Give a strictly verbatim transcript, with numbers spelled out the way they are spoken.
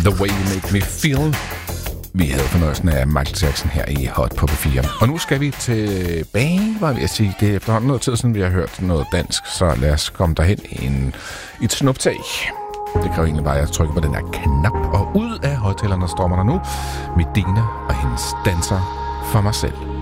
The Way You Make Me Feel. Vi havde fornøjelsen af Michael Jackson her i Hot på P fire. Og nu skal vi tilbage, var jeg sige. Det er efterhånden noget tid siden, vi har hørt noget dansk, så lad os komme derhen i, en, i et snuptag. Det kræver egentlig bare, at jeg trykker på den her knap, og ud af højtalerne strømmer der nu Medina og hendes danser for mig selv.